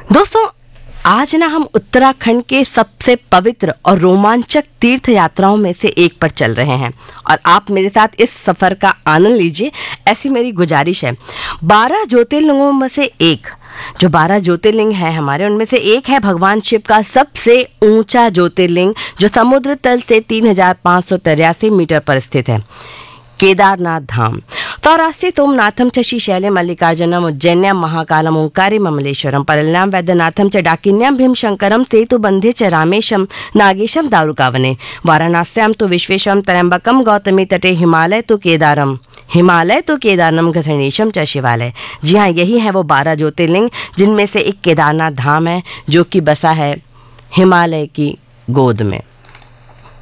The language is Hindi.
दोस्तों, आज ना हम उत्तराखंड के सबसे पवित्र और रोमांचक तीर्थ यात्राओं में से एक पर चल रहे हैं और आप मेरे साथ इस सफर का आनंद लीजिए, ऐसी मेरी गुजारिश है। 12 ज्योतिर्लिंगों में से एक, जो 12 ज्योतिर्लिंग है हमारे, उनमें से एक है भगवान शिव का सबसे ऊंचा ज्योतिर्लिंग, जो समुद्र तल से 3583 मीटर पर स्थित है, केदारनाथ धाम। सौराष्ट्रे तोमनाथम च श्रीशैले मल्लिकार्जुनम उज्जैन्याम महाकालम ओंकारे ममलेश्वरम परल्ल्याम वैद्यनाथम च डाकिन्याम भीमशंकरम सेतुबंधे च रामेशम नागेशम दारुकावने वाराणस्याम तो विश्वेशम त्र्यंबकम गौतमी तटे हिमालय तो केदारम घृणेशम च शिवालय। जी हाँ, यही है वो 12 ज्योतिर्लिंग जिनमें से एक केदारनाथ धाम है, जो कि बसा है हिमालय की गोद में।